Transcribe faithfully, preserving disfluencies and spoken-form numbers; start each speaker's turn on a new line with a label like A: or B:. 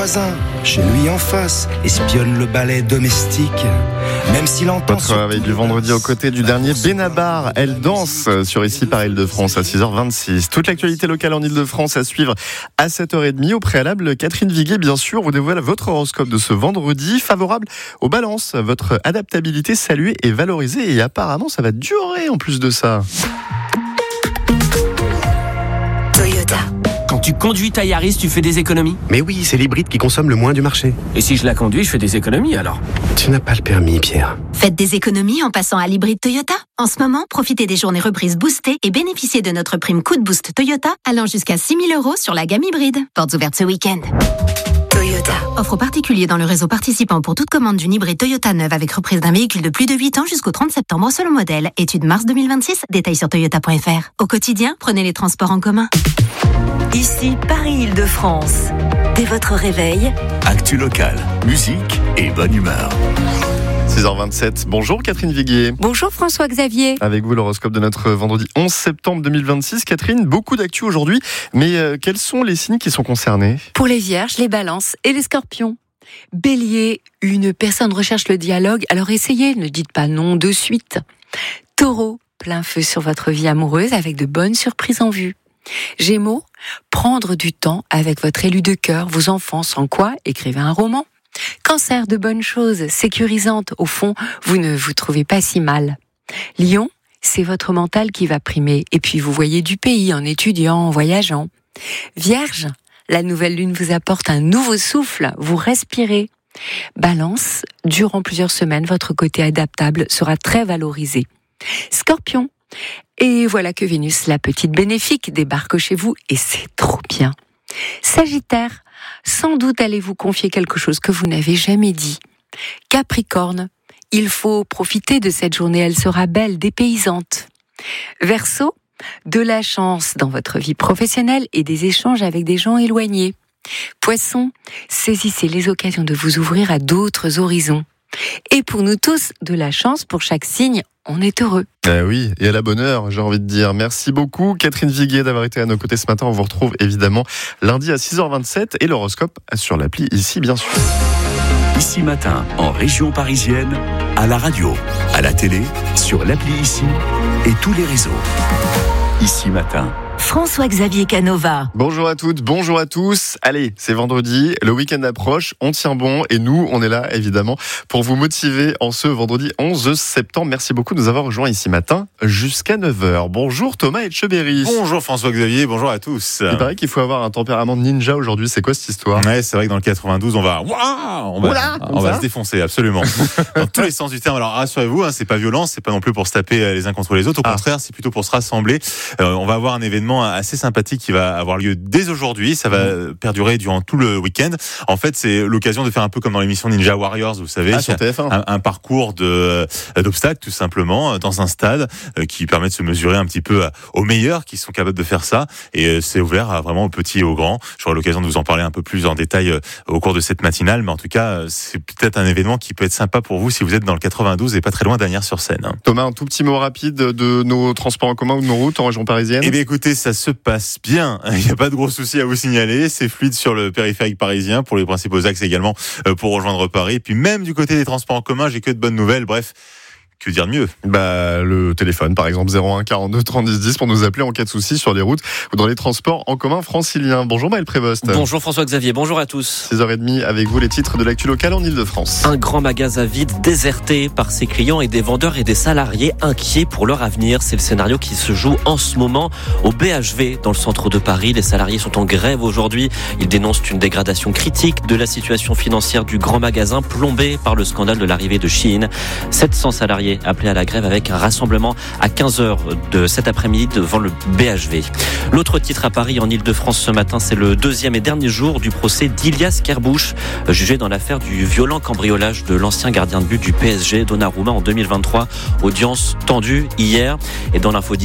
A: voisin, chez lui en face, espionne le balai domestique. Même s'il entend...
B: Votre réveil du vendredi aux côtés du dernier Benabar. Elle danse sur Ici par Île-de-France à six heures vingt-six. Toute l'actualité locale en Île-de-France à suivre à sept heures trente. Au préalable, Catherine Viguier, bien sûr, vous dévoile votre horoscope de ce vendredi, favorable aux balances. Votre adaptabilité saluée et valorisée, et apparemment ça va durer en plus de ça.
C: Toyota.
D: Quand tu conduis ta Yaris, tu fais des économies ?
E: Mais oui, c'est l'hybride qui consomme le moins du marché.
D: Et si je la conduis, je fais des économies alors ?
E: Tu n'as pas le permis, Pierre.
C: Faites des économies en passant à l'hybride Toyota. En ce moment, profitez des journées reprises boostées et bénéficiez de notre prime coup de boost Toyota allant jusqu'à six mille euros sur la gamme hybride. Portes ouvertes ce week-end. Toyota. Offre aux particuliers dans le réseau participant pour toute commande d'une hybride Toyota neuve avec reprise d'un véhicule de plus de huit ans jusqu'au trente septembre selon modèle. Étude mars deux mille vingt-six. Détails sur toyota point f r. Au quotidien, prenez les transports en commun.
F: Ici Paris-Île-de-France. Dès votre réveil,
G: actu locale, musique et bonne humeur.
B: six heures vingt-sept. Bonjour Catherine Viguier.
H: Bonjour François-Xavier.
B: Avec vous l'horoscope de notre vendredi onze septembre deux mille vingt-six. Catherine, beaucoup d'actu aujourd'hui, mais euh, quels sont les signes qui sont concernés ?
H: Pour les vierges, les balances et les scorpions. Bélier, une personne recherche le dialogue, alors essayez, ne dites pas non de suite. Taureau, plein feu sur votre vie amoureuse avec de bonnes surprises en vue. Gémeaux, prendre du temps avec votre élu de cœur, vos enfants, sans quoi écrivez un roman. Cancer, de bonnes choses, sécurisantes, au fond, vous ne vous trouvez pas si mal. Lion, c'est votre mental qui va primer, et puis vous voyez du pays en étudiant, en voyageant. Vierge, la nouvelle lune vous apporte un nouveau souffle, vous respirez. Balance, durant plusieurs semaines, votre côté adaptable sera très valorisé. Scorpion, et voilà que Vénus, la petite bénéfique, débarque chez vous, et c'est trop bien. Sagittaire, sans doute allez-vous confier quelque chose que vous n'avez jamais dit. Capricorne, il faut profiter de cette journée, elle sera belle, dépaysante. Verseau, de la chance dans votre vie professionnelle et des échanges avec des gens éloignés. Poisson, saisissez les occasions de vous ouvrir à d'autres horizons. Et pour nous tous, de la chance pour chaque signe, on est heureux.
B: Eh oui, et à la bonne heure, j'ai envie de dire. Merci beaucoup Catherine Viguier d'avoir été à nos côtés ce matin. On vous retrouve évidemment lundi à six heures vingt-sept et l'horoscope sur l'appli Ici, bien sûr.
G: Ici matin, en région parisienne, à la radio, à la télé, sur l'appli Ici et tous les réseaux. Ici matin.
F: François-Xavier Canova.
B: Bonjour à toutes, bonjour à tous. Allez, c'est vendredi, le week-end approche, on tient bon et nous, on est là évidemment pour vous motiver en ce vendredi onze septembre. Merci beaucoup de nous avoir rejoints ici matin jusqu'à neuf heures. Bonjour Thomas Etcheberry.
I: Bonjour François-Xavier, bonjour à tous.
B: Il paraît qu'il faut avoir un tempérament de ninja aujourd'hui, c'est quoi cette histoire ?
I: Ouais, c'est vrai que dans le quatre-vingt-douze, on va, Ouah on va,
B: Oula,
I: on va se défoncer, absolument. Dans tous les sens du terme. Alors rassurez-vous, hein, c'est pas violent, c'est pas non plus pour se taper les uns contre les autres. Au ah. contraire, c'est plutôt pour se rassembler. Euh, on va avoir un événement assez sympathique qui va avoir lieu dès aujourd'hui. Ça va mmh. perdurer durant tout le week-end. En fait, c'est l'occasion de faire un peu comme dans l'émission Ninja Warriors, vous savez,
B: ah, sur T F un.
I: Un, un parcours de d'obstacles tout simplement dans un stade euh, qui permet de se mesurer un petit peu à, aux meilleurs qui sont capables de faire ça. Et euh, c'est ouvert à vraiment aux petits et aux grands. J'aurai l'occasion de vous en parler un peu plus en détail euh, au cours de cette matinale, mais en tout cas, c'est peut-être un événement qui peut être sympa pour vous si vous êtes dans le quatre-vingt-douze et pas très loin d'Asnières-sur-Seine.
B: Thomas, un tout petit mot rapide de nos transports en commun ou de nos routes en région parisienne.
I: Eh bien, écoutez, ça se passe bien. Il n'y a pas de gros soucis à vous signaler. C'est fluide sur le périphérique parisien pour les principaux axes également pour rejoindre Paris. Et puis même du côté des transports en commun, j'ai que de bonnes nouvelles. Bref. Que dire de mieux ?
B: Bah, le téléphone, par exemple, zéro un quarante-deux trente dix dix pour nous appeler en cas de soucis sur les routes ou dans les transports en commun franciliens. Bonjour Maël Prévost.
J: Bonjour François-Xavier, bonjour à tous.
B: six heures trente avec vous, les titres de l'actu locale en Île-de-France.
J: Un grand magasin vide, déserté par ses clients et des vendeurs et des salariés inquiets pour leur avenir. C'est le scénario qui se joue en ce moment au B H V dans le centre de Paris. Les salariés sont en grève aujourd'hui. Ils dénoncent une dégradation critique de la situation financière du grand magasin plombé par le scandale de l'arrivée de Shein. sept cents salariés appelés à la grève avec un rassemblement à quinze heures de cet après-midi devant le B H V. L'autre titre à Paris en Ile-de-France ce matin, c'est le deuxième et dernier jour du procès d'Ilias Kerbouche, jugé dans l'affaire du violent cambriolage de l'ancien gardien de but du P S G, Donnarumma, en deux mille vingt-trois. Audience tendue hier. Et dans l'info